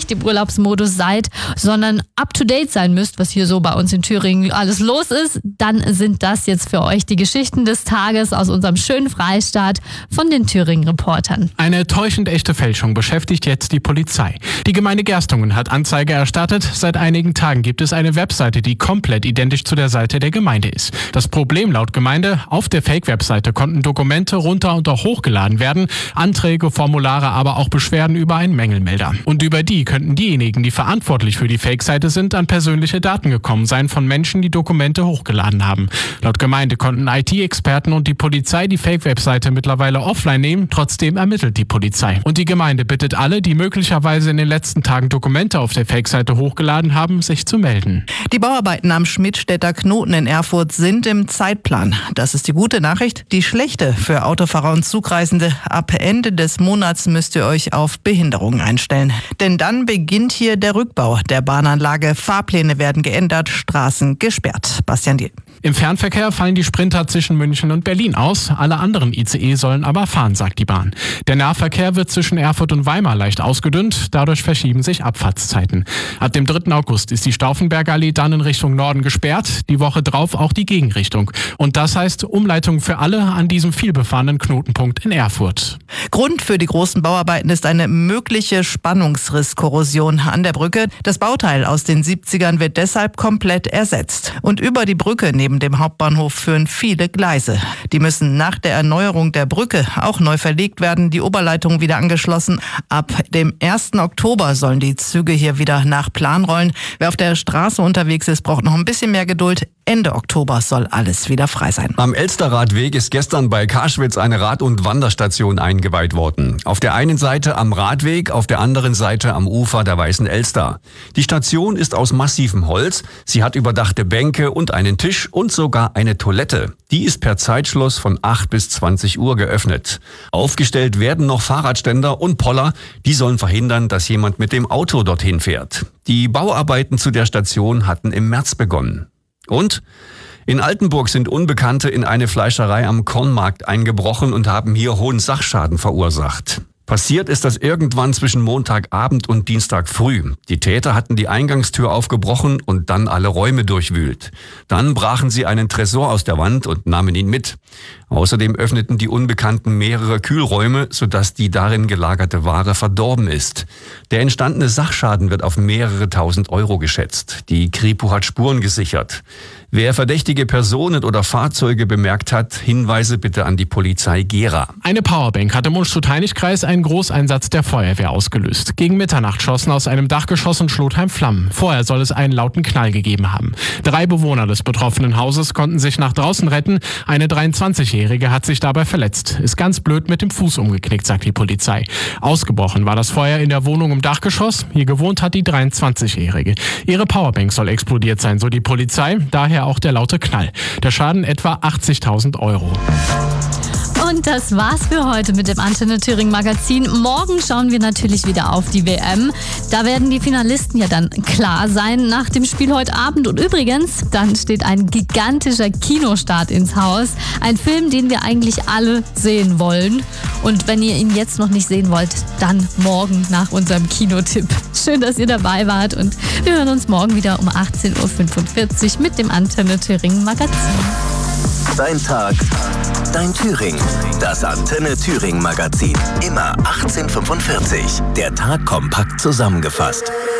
nicht im Urlaubsmodus seid, sondern up-to-date sein müsst, was hier so bei uns in Thüringen alles los ist, dann sind das jetzt für euch die Geschichten des Tages aus unserem schönen Freistaat von den Thüringen-Reportern. Eine täuschend echte Fälschung beschäftigt jetzt die Polizei. Die Gemeinde Gerstungen hat Anzeige erstattet. Seit einigen Tagen gibt es eine Webseite, die komplett identisch zu der Seite der Gemeinde ist. Das Problem laut Gemeinde: Auf der Fake-Webseite konnten Dokumente runter und auch hochgeladen werden, Anträge, Formulare, aber auch Beschwerden über einen Mängelmelder. Und über die könnten diejenigen, die verantwortlich für die Fake-Seite sind, an persönliche Daten gekommen sein von Menschen, die Dokumente hochgeladen haben. Laut Gemeinde konnten IT-Experten und die Polizei die Fake-Webseite mittlerweile offline nehmen. Trotzdem ermittelt die Polizei. Und die Gemeinde bittet alle, die möglicherweise in den letzten Tagen Dokumente auf der Fake-Seite hochgeladen haben, sich zu melden. Die Bauarbeiten am Schmidtstädter Knoten in Erfurt sind im Zeitplan. Das ist die gute Nachricht. Die schlechte für Autofahrer und Zugreisende: Ab Ende des Monats müsst ihr euch auf Behinderungen einstellen. Denn dann beginnt hier der Rückbau der Bahnanlage. Fahrpläne werden geändert, Straßen gesperrt. Bastian Diel. Im Fernverkehr fallen die Sprinter zwischen München und Berlin aus. Alle anderen ICE sollen aber fahren, sagt die Bahn. Der Nahverkehr wird zwischen Erfurt und Weimar leicht ausgedünnt. Dadurch verschieben sich Abfahrtszeiten. Ab dem 3. August ist die Stauffenberger Allee dann in Richtung Norden gesperrt. Die Woche drauf auch die Gegenrichtung. Und das heißt Umleitung für alle an diesem vielbefahrenen Knotenpunkt in Erfurt. Grund für die großen Bauarbeiten ist eine mögliche Spannungsrisskorrosion an der Brücke. Das Bauteil aus den 70ern wird deshalb komplett ersetzt. Und über die Brücke neben dem Hauptbahnhof führen viele Gleise. Die müssen nach der Erneuerung der Brücke auch neu verlegt werden, die Oberleitung wieder angeschlossen. Ab dem 1. Oktober sollen die Züge hier wieder nach Plan rollen. Wer auf der Straße unterwegs ist, braucht noch ein bisschen mehr Geduld. Ende Oktober soll alles wieder frei sein. Am Elsterradweg ist gestern bei Karschwitz eine Rad- und Wanderstation eingeweiht worden. Auf der einen Seite am Radweg, auf der anderen Seite am Ufer der Weißen Elster. Die Station ist aus massivem Holz. Sie hat überdachte Bänke und einen Tisch und sogar eine Toilette. Die ist per Zeitschluss von 8 bis 20 Uhr geöffnet. Aufgestellt werden noch Fahrradständer und Poller. Die sollen verhindern, dass jemand mit dem Auto dorthin fährt. Die Bauarbeiten zu der Station hatten im März begonnen. Und in Altenburg sind Unbekannte in eine Fleischerei am Kornmarkt eingebrochen und haben hier hohen Sachschaden verursacht. Passiert ist das irgendwann zwischen Montagabend und Dienstag früh. Die Täter hatten die Eingangstür aufgebrochen und dann alle Räume durchwühlt. Dann brachen sie einen Tresor aus der Wand und nahmen ihn mit. Außerdem öffneten die Unbekannten mehrere Kühlräume, sodass die darin gelagerte Ware verdorben ist. Der entstandene Sachschaden wird auf mehrere tausend Euro geschätzt. Die Kripo hat Spuren gesichert. Wer verdächtige Personen oder Fahrzeuge bemerkt hat, Hinweise bitte an die Polizei Gera. Eine Powerbank hat im Unstrut-Heinig-Kreis einen Großeinsatz der Feuerwehr ausgelöst. Gegen Mitternacht schossen aus einem Dachgeschoss in Schlotheim Flammen. Vorher soll es einen lauten Knall gegeben haben. 3 Bewohner des betroffenen Hauses konnten sich nach draußen retten. Eine 23-Jährige hat sich dabei verletzt. Ist ganz blöd mit dem Fuß umgeknickt, sagt die Polizei. Ausgebrochen war das Feuer in der Wohnung im Dachgeschoss. Hier gewohnt hat die 23-Jährige. Ihre Powerbank soll explodiert sein, so die Polizei. Daher auch der laute Knall. Der Schaden etwa 80.000 Euro. Und das war's für heute mit dem Antenne Thüringen Magazin. Morgen schauen wir natürlich wieder auf die WM. Da werden die Finalisten ja dann klar sein nach dem Spiel heute Abend. Und übrigens, dann steht ein gigantischer Kinostart ins Haus. Ein Film, den wir eigentlich alle sehen wollen. Und wenn ihr ihn jetzt noch nicht sehen wollt, dann morgen nach unserem Kinotipp. Schön, dass ihr dabei wart und wir hören uns morgen wieder um 18.45 Uhr mit dem Antenne Thüringen Magazin. Dein Tag, dein Thüringen. Das Antenne Thüringen Magazin. Immer 18:45 Uhr. Der Tag kompakt zusammengefasst.